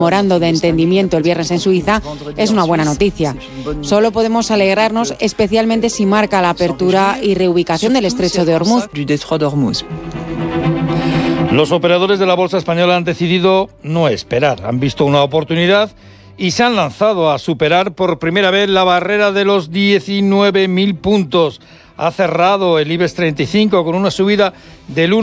memorando de entendimiento el viernes en Suiza es una buena noticia. Solo podemos alegrarnos, especialmente si marca la apertura y reubicación del estrecho de Hormuz. Los operadores de la bolsa española han decidido no esperar, han visto una oportunidad y se han lanzado a superar por primera vez la barrera de los 19.000 puntos. Ha cerrado el IBEX 35 con una subida del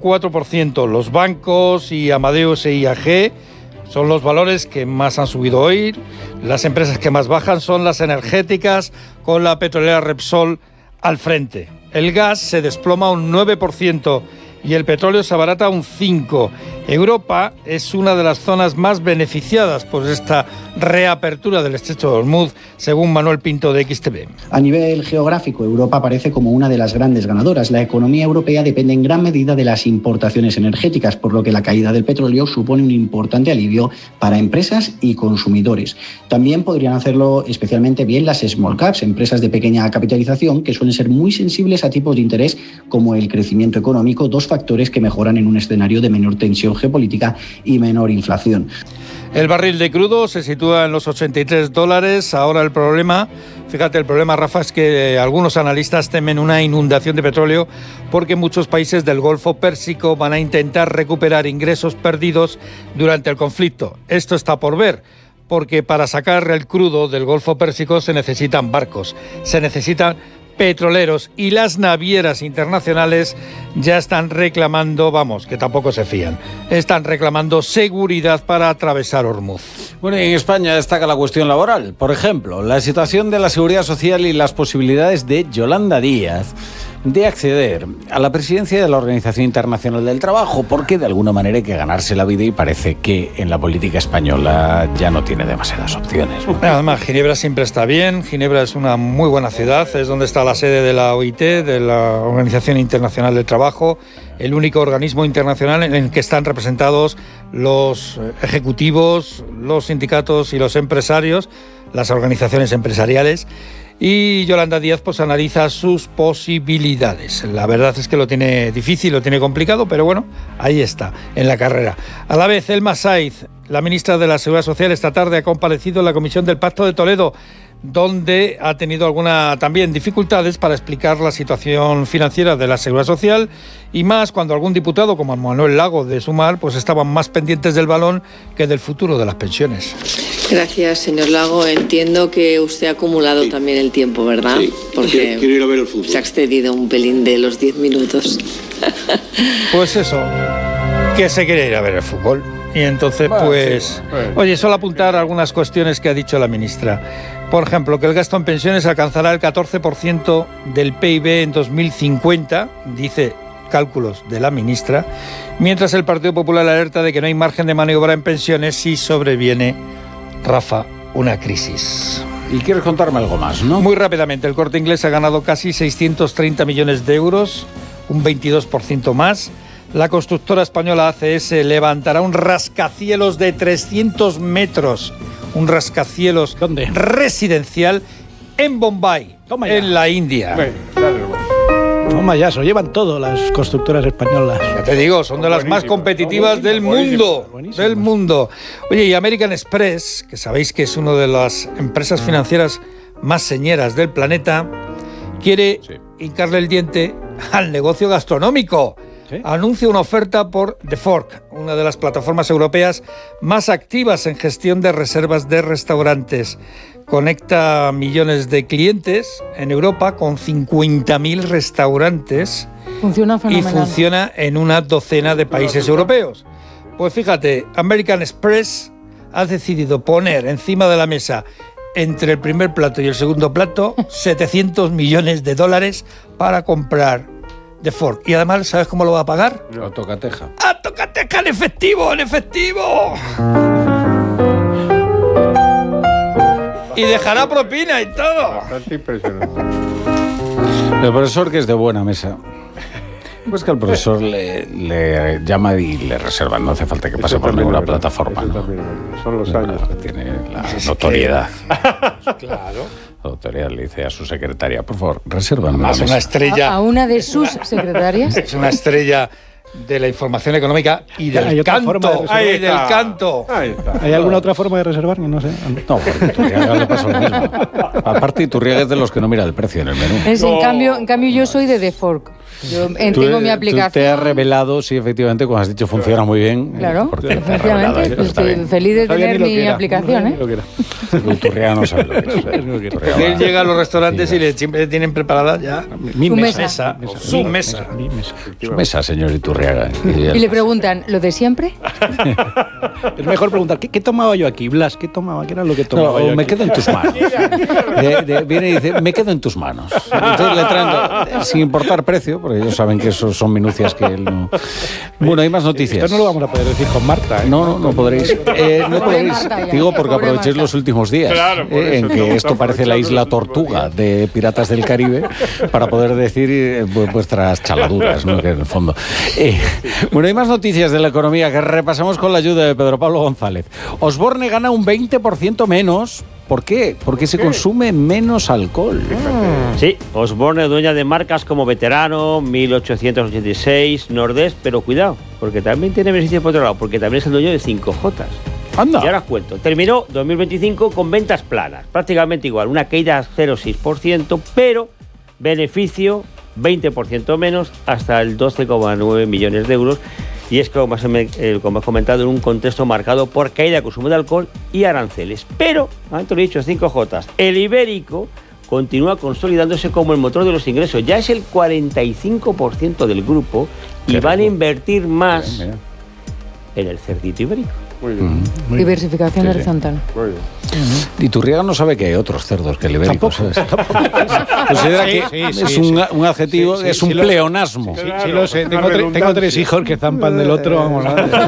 1,4%. Los bancos y Amadeus e IAG son los valores que más han subido hoy. Las empresas que más bajan son las energéticas, con la petrolera Repsol al frente. El gas se desploma un 9% y el petróleo se abarata un 5%. Europa es una de las zonas más beneficiadas por esta reapertura del estrecho de Hormuz, según Manuel Pinto de XTV. A nivel geográfico, Europa aparece como una de las grandes ganadoras. La economía europea depende en gran medida de las importaciones energéticas, por lo que la caída del petróleo supone un importante alivio para empresas y consumidores. También podrían hacerlo especialmente bien las small caps, empresas de pequeña capitalización que suelen ser muy sensibles a tipos de interés como el crecimiento económico, dos factores que mejoran en un escenario de menor tensión geopolítica y menor inflación. El barril de crudo se sitúa en los $83. Ahora el problema, Rafa, es que algunos analistas temen una inundación de petróleo porque muchos países del Golfo Pérsico van a intentar recuperar ingresos perdidos durante el conflicto. Esto está por ver, porque para sacar el crudo del Golfo Pérsico se necesitan barcos, se necesitan petroleros y las navieras internacionales ya están reclamando, que tampoco se fían, están reclamando seguridad para atravesar Hormuz. Bueno, y en España destaca la cuestión laboral. Por ejemplo, la situación de la seguridad social y las posibilidades de Yolanda Díaz de acceder a la presidencia de la Organización Internacional del Trabajo, porque de alguna manera hay que ganarse la vida y parece que en la política española ya no tiene demasiadas opciones, ¿no? Además, Ginebra siempre está bien. Ginebra es una muy buena ciudad, es donde está la sede de la OIT, de la Organización Internacional del Trabajo, el único organismo internacional en el que están representados los ejecutivos, los sindicatos y los empresarios, las organizaciones empresariales. Y Yolanda Díaz analiza sus posibilidades. La verdad es que lo tiene difícil, lo tiene complicado, pero bueno, ahí está, en la carrera. A la vez, Elma Saiz, la ministra de la Seguridad Social, esta tarde ha comparecido en la Comisión del Pacto de Toledo, donde ha tenido también dificultades para explicar la situación financiera de la Seguridad Social, y más cuando algún diputado como Manuel Lago de Sumar estaban más pendientes del balón que del futuro de las pensiones. Gracias, señor Lago. Entiendo que usted ha acumulado también el tiempo, ¿verdad? Sí, porque quiero ir a ver el fútbol. Se ha excedido un pelín de los 10 minutos. Pues eso, que se quiere ir a ver el fútbol. Y entonces, oye, solo apuntar algunas cuestiones que ha dicho la ministra. Por ejemplo, que el gasto en pensiones alcanzará el 14% del PIB en 2050, dice cálculos de la ministra, mientras el Partido Popular alerta de que no hay margen de maniobra en pensiones si sobreviene, Rafa, una crisis. Y quieres contarme algo más, ¿no? Muy rápidamente, el Corte Inglés ha ganado casi 630 millones de euros, un 22% más. La constructora española ACS levantará un rascacielos de 300 metros, un rascacielos residencial en Bombay, en la India. Toma ya, se lo llevan todo las constructoras españolas. Ya te digo, son de las más competitivas del mundo. Del mundo. Oye, y American Express, que sabéis que es una de las empresas financieras más señeras del planeta, quiere hincarle el diente al negocio gastronómico. ¿Sí? Anuncia una oferta por The Fork, una de las plataformas europeas más activas en gestión de reservas de restaurantes. Conecta millones de clientes en Europa con 50.000 restaurantes. Funciona fenomenal. Y funciona en una docena de países europeos. Pues fíjate, American Express ha decidido poner encima de la mesa, entre el primer plato y el segundo plato, $700 millones para comprar The Fork. Y además, ¿sabes cómo lo va a pagar? A tocateja. ¡A tocateja en efectivo! ¡En efectivo! Y dejará propina y todo. Bastante impresionante. El profesor, que es de buena mesa, pues que al profesor le llama y le reservan. No hace falta que pase por ninguna plataforma, ¿no? Son los años. Tiene la notoriedad. Claro. La autoridad le dice a su secretaria, por favor, resérvame. Más una estrella. ¿A una de sus secretarias? Es una estrella de la información económica y del Hay otra forma de canto. reservar. Y del canto. Ahí está. ¿Hay alguna otra forma de reservar? No sé. No, porque Iturriaga le pasa lo mismo. Aparte, Iturriaga es de los que no mira el precio en el menú. En cambio, yo soy de The Fork. Yo tengo mi aplicación. Tú te has revelado, sí, efectivamente, como has dicho, funciona muy bien. Claro, porque te has revelado, efectivamente. está Estoy bien. feliz de No sabía tener ni lo que mi era. aplicación, ¿eh? Iturriaga no sabe lo que es. Iturriaga Él va- llega a los restaurantes y siempre tienen preparada ya Mi Su mesa. su mesa. Mi mesa. Su mesa, señor Iturriaga. Y le preguntan, ¿lo de siempre? Es mejor preguntar, ¿qué tomaba yo aquí, Blas? ¿Qué tomaba? ¿Qué era lo que No, tomaba yo me aquí? quedo en tus manos. Viene y dice, me quedo en tus manos. Entonces le traen, sin importar precio, porque ellos saben que eso son minucias que él no... Bueno, hay más noticias. Esto no lo vamos a poder decir con Marta. ¿eh? No podréis. No podréis. Marta ya. Digo porque Pobre aprovechéis Marta. los últimos días Claro, por eso en que estamos esto parece la isla aprovechando los Tortuga últimos de Piratas del Caribe para poder decir vuestras chaladuras, ¿no? Que en el fondo. Bueno, hay más noticias de la economía que repasamos con la ayuda de Pedro Pablo González. Osborne gana un 20% menos. ¿Por qué? Porque se consume menos alcohol. Sí, Osborne, dueña de marcas como Veterano, 1886, Nordés, pero cuidado, porque también tiene beneficios por otro lado, porque también es el dueño de 5J. Anda. Y ahora os cuento. Terminó 2025 con ventas planas, prácticamente igual, una caída 0,6%, pero beneficio 20% menos, hasta el 12,9 millones de euros. Y es como has comentado, en un contexto marcado por caída de consumo de alcohol y aranceles. Pero, antes lo he dicho, 5J, el ibérico continúa consolidándose como el motor de los ingresos. Ya es el 45% del grupo y van a invertir más en el cerdito ibérico. Muy bien. Diversificación horizontal. Muy bien. Iturriaga no sabe que hay otros cerdos que el ibérico, ¿sabes? Considera que es un adjetivo, es un pleonasmo. Sí, lo sé. Tengo 3 hijos que zampan del otro, vamos.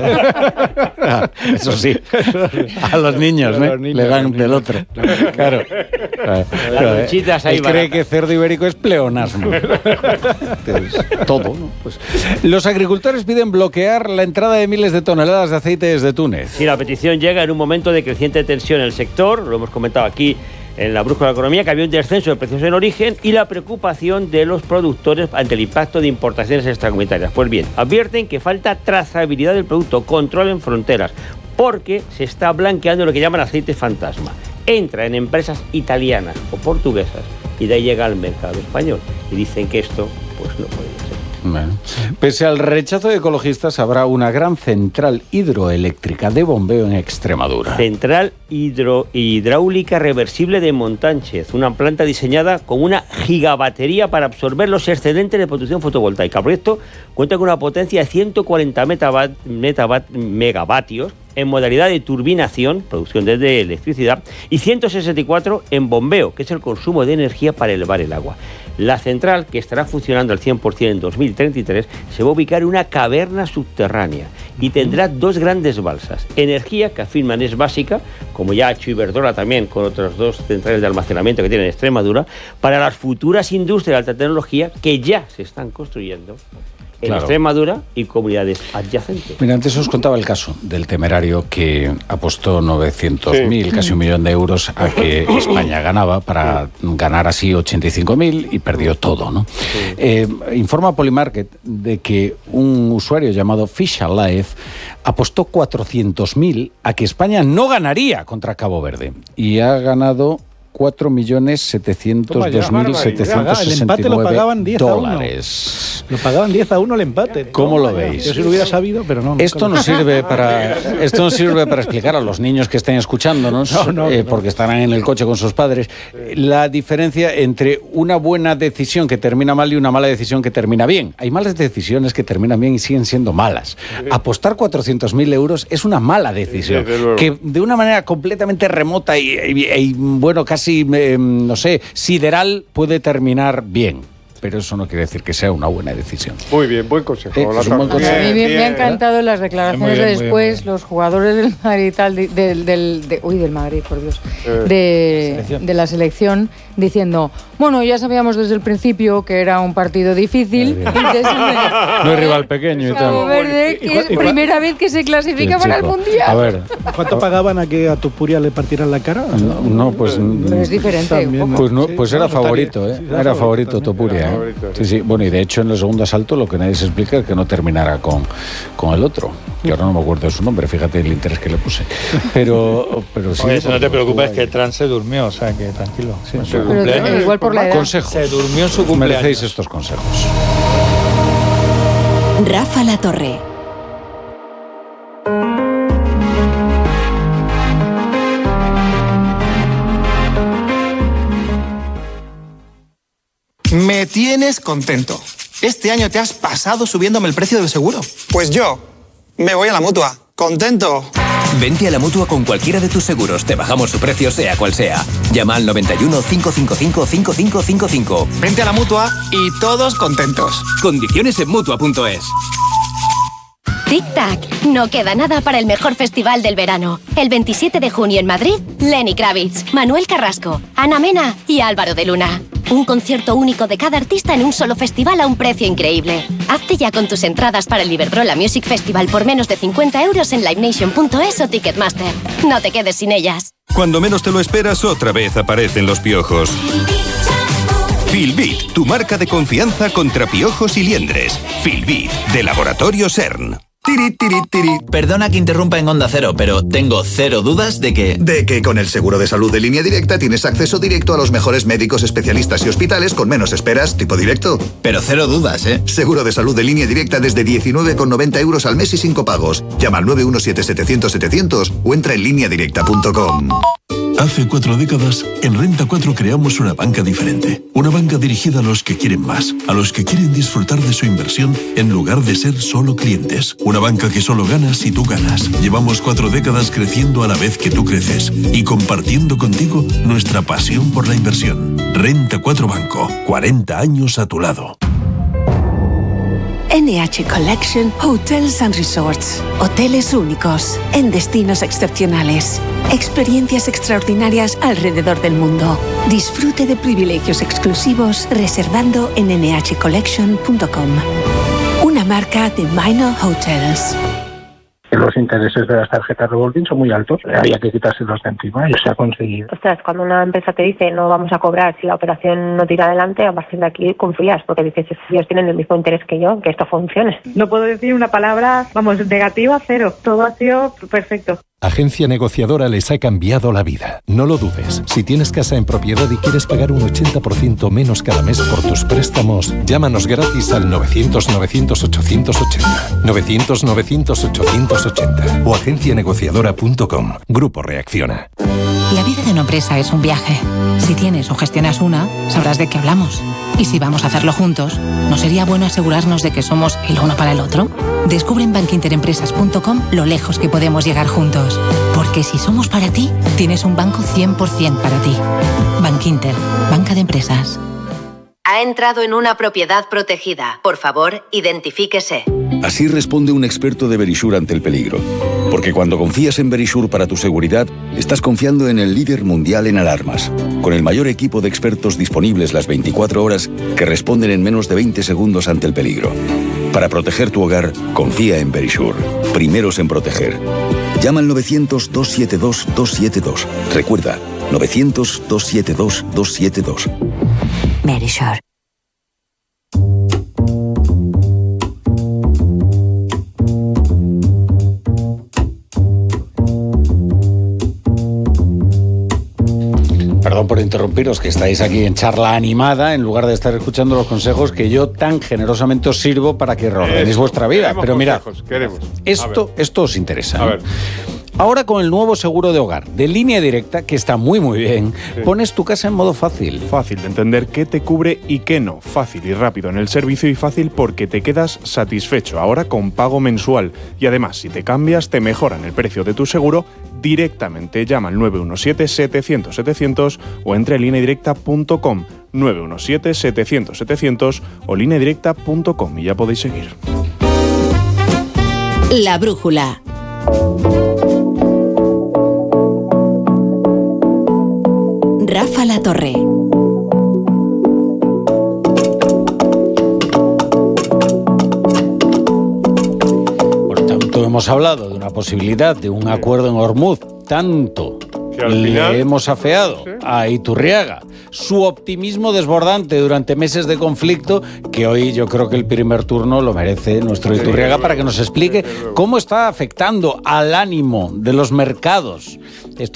Eso sí. A los niños, ¿no? Le dan del otro. Claro. Las luchitas ahí Él cree baratas. que cerdo ibérico es pleonasmo. Todo, ¿no? Pues, los agricultores piden bloquear la entrada de miles de toneladas de aceite desde Túnez. Sí, la petición llega en un momento de creciente tensión en el sector, lo hemos comentado aquí en la Brújula de la Economía, que había un descenso de precios en origen y la preocupación de los productores ante el impacto de importaciones extracomunitarias. Pues bien, advierten que falta trazabilidad del producto, control en fronteras, porque se está blanqueando lo que llaman aceite fantasma. Entra en empresas italianas o portuguesas y de ahí llega al mercado español. Y dicen que esto pues no puede ser. Bueno, pese al rechazo de ecologistas, habrá una gran central hidroeléctrica de bombeo en Extremadura. Central hidráulica reversible de Montánchez, una planta diseñada con una gigabatería para absorber los excedentes de producción fotovoltaica. El proyecto cuenta con una potencia de 140 megavatios en modalidad de turbinación, producción de electricidad, y 164 en bombeo, que es el consumo de energía para elevar el agua. La central, que estará funcionando al 100% en 2033, se va a ubicar en una caverna subterránea y tendrá 2 grandes balsas. Energía, que afirman es básica, como ya ha hecho Iberdrola también con otras 2 centrales de almacenamiento que tiene en Extremadura, para las futuras industrias de alta tecnología que ya se están construyendo en Extremadura y comunidades adyacentes. Mira, antes os contaba el caso del temerario que apostó 900.000, casi 1 millón de euros, a que España ganaba para ganar así 85.000 y perdió todo, ¿no? Informa Polymarket de que un usuario llamado Fish Alive apostó 400.000 a que España no ganaría contra Cabo Verde y ha ganado 4.702.769 El empate lo pagaban 10 a 1. dólares. Lo pagaban 10 a 1 el empate. ¿Cómo lo veis? Yo si lo hubiera sabido, pero no. Esto nos sirve para explicar a los niños que estén escuchándonos, porque estarán en el coche con sus padres, la diferencia entre una buena decisión que termina mal y una mala decisión que termina bien. Hay malas decisiones que terminan bien y siguen siendo malas. Apostar 400.000 euros es una mala decisión, que de una manera completamente remota y bueno, casi, no sé, sideral, puede terminar bien. Pero eso no quiere decir que sea una buena decisión. Muy bien, buen consejo. Es un buen consejo. A mí me han encantado las declaraciones de después, los jugadores del Madrid y tal, del Madrid, por Dios, de la selección, diciendo, bueno, ya sabíamos desde el principio que era un partido difícil. No es rival pequeño y tal. Cabo Verde, que es primera vez que se clasifica para el Mundial. A ver. ¿Cuánto pagaban a que a Tupuria le partieran la cara? No, pues... Pero es diferente. También, un Pues, poco. no, pues era favorito, ¿eh? Era favorito Topuria. historia. Sí. Bueno, y de hecho en el segundo asalto lo que nadie se explica es que no terminara con el otro. Que ahora no me acuerdo de su nombre, fíjate el interés que le puse. Pero sí. Oye, no te preocupes, que Trump se durmió, o sea que tranquilo. Sí, su cumpleaños. Igual por la edad. Consejos. Se durmió en su cumpleaños. Merecéis estos consejos. Rafa La Torre. Me tienes contento. Este año te has pasado subiéndome el precio del seguro. Pues yo me voy a la Mutua. ¡Contento! Vente a la Mutua con cualquiera de tus seguros. Te bajamos su precio sea cual sea. Llama al 91 555 5555. Vente a la Mutua y todos contentos. Condiciones en Mutua.es. Tic-tac, no queda nada para el mejor festival del verano. El 27 de junio en Madrid, Lenny Kravitz, Manuel Carrasco, Ana Mena y Álvaro de Luna. Un concierto único de cada artista en un solo festival a un precio increíble. Hazte ya con tus entradas para el Iberdrola Music Festival por menos de 50 euros en livenation.es o Ticketmaster. No te quedes sin ellas. Cuando menos te lo esperas, otra vez aparecen los piojos. Filbit, tu marca de confianza contra piojos y liendres. Filbit, de Laboratorio CERN. Perdona que interrumpa en Onda Cero, pero tengo cero dudas de que con el seguro de salud de Línea Directa tienes acceso directo a los mejores médicos, especialistas y hospitales con menos esperas, tipo directo. Pero cero dudas, ¿eh? Seguro de salud de Línea Directa desde 19,90 euros al mes y sin copagos. Llama al 917-700-700 o entra en lineadirecta.com. Hace 4 décadas, en Renta 4 creamos una banca diferente. Una banca dirigida a los que quieren más, a los que quieren disfrutar de su inversión en lugar de ser solo clientes. Una banca que solo gana si tú ganas. Llevamos 4 décadas creciendo a la vez que tú creces y compartiendo contigo nuestra pasión por la inversión. Renta 4 Banco, 40 años a tu lado. NH Collection Hotels and Resorts. Hoteles únicos, en destinos excepcionales. Experiencias extraordinarias alrededor del mundo. Disfrute de privilegios exclusivos reservando en nhcollection.com. Una marca de Minor Hotels. Los intereses de las tarjetas revolving son muy altos, había que quitárselos de encima y se ha conseguido. Ostras, cuando una empresa te dice no vamos a cobrar si la operación no tira adelante, a partir de aquí confías, porque dices, ellos tienen el mismo interés que yo, que esto funcione. No puedo decir una palabra, negativa, cero. Todo ha sido perfecto. Agencia Negociadora les ha cambiado la vida. No lo dudes. Si tienes casa en propiedad y quieres pagar un 80% menos cada mes por tus préstamos, llámanos gratis al 900-900-880. 900-900-880 o agencianegociadora.com. Grupo Reacciona. La vida de una empresa es un viaje. Si tienes o gestionas una, sabrás de qué hablamos. Y si vamos a hacerlo juntos, ¿no sería bueno asegurarnos de que somos el uno para el otro? Descubre en bankinterempresas.com lo lejos que podemos llegar juntos. Porque si somos para ti, tienes un banco 100% para ti. Bankinter, banca de empresas. Ha entrado en una propiedad protegida. Por favor, identifíquese. Así responde un experto de Verisure ante el peligro. Porque cuando confías en Verisure para tu seguridad, estás confiando en el líder mundial en alarmas, con el mayor equipo de expertos disponibles las 24 horas que responden en menos de 20 segundos ante el peligro. Para proteger tu hogar, confía en Verisure. Primeros en proteger. Llama al 900-272-272. Recuerda, 900-272-272. Verisure. Perdón por interrumpiros, que estáis aquí en charla animada en lugar de estar escuchando los consejos que yo tan generosamente os sirvo para que reordenéis vuestra vida. Pero mirad, esto os interesa. A ver. Ahora con el nuevo seguro de hogar de Línea Directa, que está muy bien, pones tu casa en modo fácil. Fácil de entender qué te cubre y qué no. Fácil y rápido en el servicio y fácil porque te quedas satisfecho ahora con pago mensual. Y además, si te cambias, te mejoran el precio de tu seguro directamente. Llama al 917-700-700 o entra en lineadirecta.com. 917-700-700 o lineadirecta.com y ya podéis seguir. La brújula. Rafa La Torre. Por tanto, hemos hablado de una posibilidad de un acuerdo en Hormuz, tanto le hemos afeado a Iturriaga su optimismo desbordante durante meses de conflicto, que hoy yo creo que el primer turno lo merece nuestro Iturriaga para que nos explique cómo está afectando al ánimo de los mercados